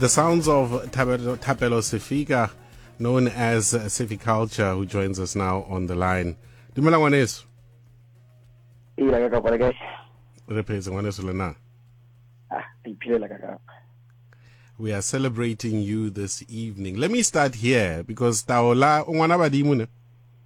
The sounds of Thapelo Sefika, known as Seficulture, who joins us now on the line. Dumela ngwaneso. Ila ka kapala guys. Re phetse ngwaneso lena. Iphilela ka. We are celebrating you this evening. Let me start here because Taola ungwana badimo ne.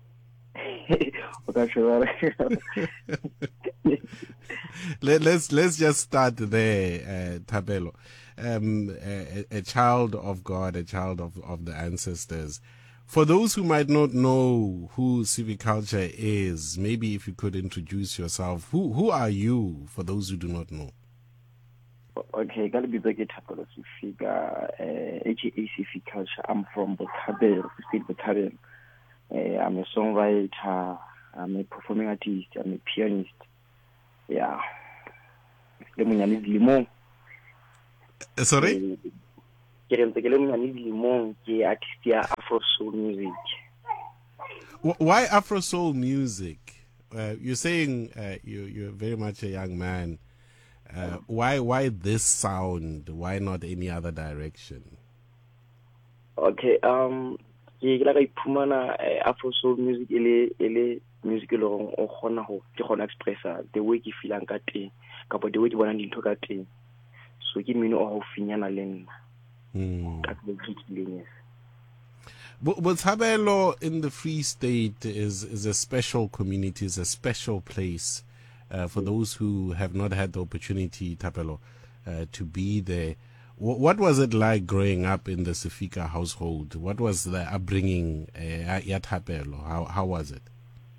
Let's just start there, Thapelo. A child of God, a child of the ancestors. For those who might not know who Seficulture is, maybe if you could introduce yourself. Who are you, for those who do not know? Okay, gotta be big Thapelo Sefika, aka Seficulture. I'm from Botshabelo, state Botshabelo. I'm a songwriter, I'm a performing artist, I'm a pianist. Yeah. Sorry? Afro soul music. Why Afro soul music? You're saying you're very much a young man. Why this sound? Why not any other direction? Okay, Afro soul music ele music lo o khona ho ke khona expressa the way ke feelang ka teng kapo the way ke bona dintho ka teng, so ke mino o finyana le nna ka yes. Botshabelo in the Free State is a special community, is a special place for those who have not had the opportunity, Thapelo, to be there. What was it like growing up in the Sefika household? What was the upbringing at Thapelo? How was it?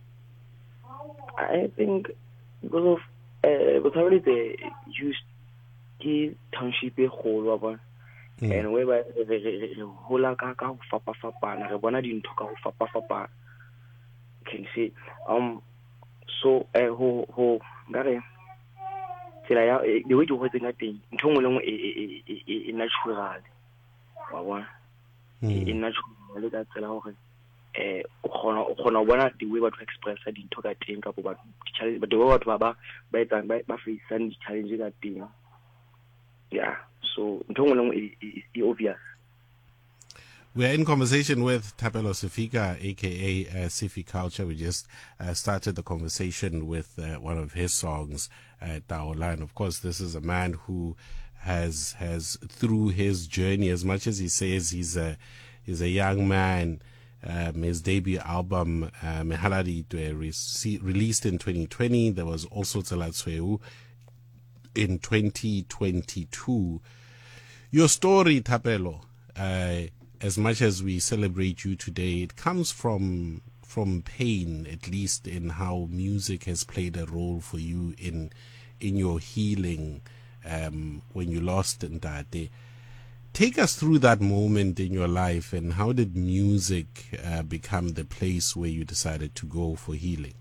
I think because of Botshabelo the used ke township e kgolo and whereby re hola ka ho fapafapana, re bona dintho ka ho fapafapana. Can say so ho ngare tsela ya the way to go tsenga teng ntho ngwe le ngwe e natural wa bona e natural ka tsela hore o khona bona the way batho express dintho ka teng ka bo ba challenge but the way batho ba etsang ba face di challenge ka teng. Yeah, so ntho ngwe le ngwe e obvious. We are in conversation with Thapelo Sefika, aka Seficulture. We just started the conversation with one of his songs, Taola. And of course, this is a man who has through his journey, as much as he says he's a young man. His debut album, Mehaladi, released in 2020. There was also Tselatsweu in 2022. Your story, Thapelo, as much as we celebrate you today, it comes from pain, at least in how music has played a role for you in your healing when you lost Ntate. Take us through that moment in your life, and how did music become the place where you decided to go for healing?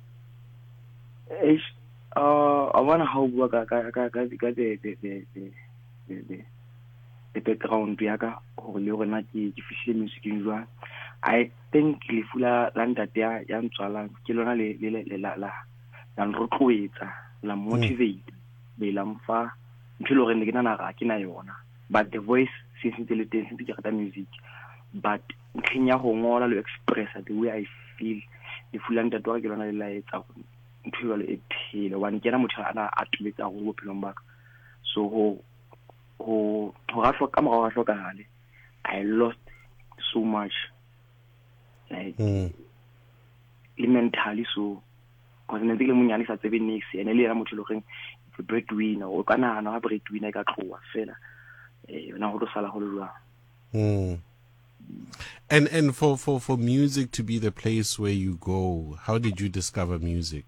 I want to help work the background yaka ho le rona ke fihle music jwa. I think le fula Ntate ya ntswala ke lona la nrotloetsa la motivate be la mfa ntlo re ne ke nana ga ke na yona, but the voice since le teng since ke rata music, but nkenya ho ngola le express the way I feel le fula Ntate wa ke lona le la etsa ntlo le e phele wa nkena motho ana a tubetsa go bophelong ba ka. So I lost so much, like mentally, so because ne le munyane sa tsebe next ene le yena motho le goreng the breadwinner o kana na breadwinner ka tloa fela na go sala go lwa. And for music to be the place where you go, how did you discover music?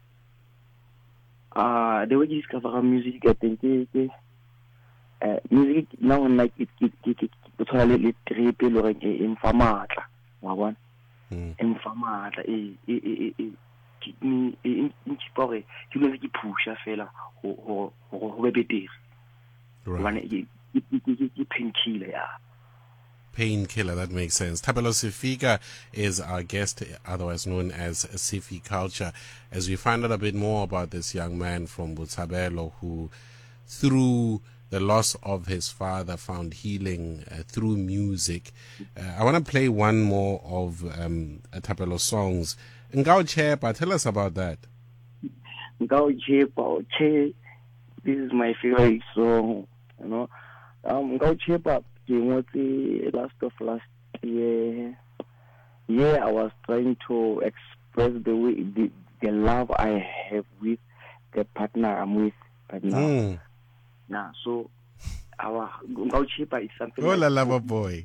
The way you discover music, I think music now like it totally trip le gore e mfamatla wa bona mfamatla intipore ke lo ke pusha fela go be betere bona ke painkiller. Yeah, Painkiller, that makes sense. Thapelo Sefika is our guest, otherwise known as Seficulture, as we find out a bit more about this young man from Botshabelo who, through the loss of his father, found healing through music. I want to play one more of Tapelo's songs. Ngao Chepa, tell us about that. Ngao Chepa, this is my favorite song, you know. Ngao Chepa came with the last year. Yeah, I was trying to express the love I have with the partner I'm with right now. Nah, so our Ngao Chepa is something. Oh, la lover boy.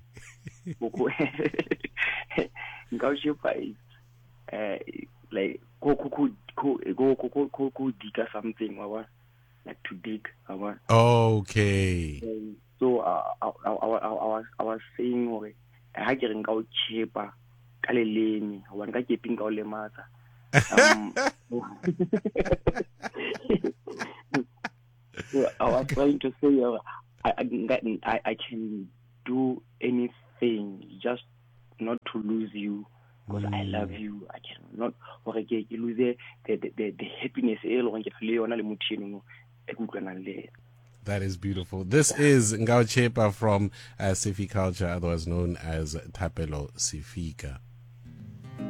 Ngao Chepa is like go dig or something, like to dig. Okay. So I was saying, I get Ngao Chepa, kaleleni, I want to get Ngao Lemata. So I was trying to say I can do anything just not to lose you, because I love you. I cannot lose the happiness. That is beautiful. This is Ngao Chepa from Sifi Culture, otherwise known as Thapelo Sifika.